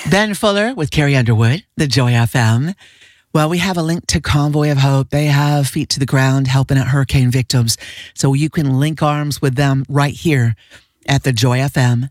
Ben Fuller with Carrie Underwood, the Joy FM. Well, we have a link to Convoy of Hope. They have feet to the ground helping out hurricane victims. So you can link arms with them right here at the Joy FM